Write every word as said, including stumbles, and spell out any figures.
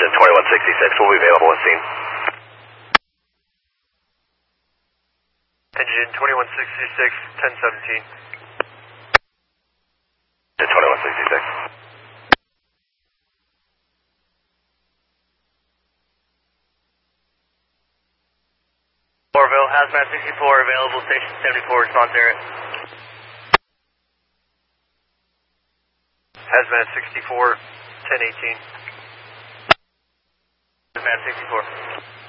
Engine twenty-one sixty-six will be available at scene. Engine twenty-one sixty-six, ten seventeen. Engine twenty-one sixty-six. Orville, Hazmat sixty-four available, station seventy-four, response area. Hazmat sixty-four, ten eighteen. Hazmat sixty-four.